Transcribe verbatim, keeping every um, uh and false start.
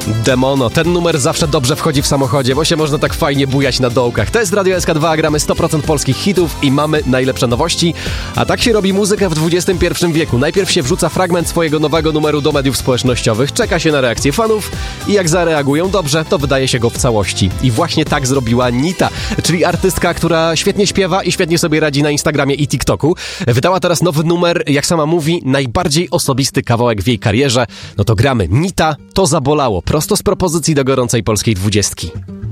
Demono, ten numer zawsze dobrze wchodzi w samochodzie, bo się można tak fajnie bujać na dołkach. To jest Radio S K dwa, gramy sto procent polskich hitów i mamy najlepsze nowości. A tak się robi muzyka w dwudziestym pierwszym wieku. Najpierw się wrzuca fragment swojego nowego numeru do mediów społecznościowych, czeka się na reakcję fanów i jak zareagują dobrze, to wydaje się go w całości. I właśnie tak zrobiła Nita, czyli artystka, która świetnie śpiewa i świetnie sobie radzi na Instagramie i TikToku. Wydała teraz nowy numer, jak sama mówi, najbardziej osobisty kawałek w jej karierze. No to gramy. Nita, to zabolało. Prosto z propozycji do gorącej polskiej dwudziestki.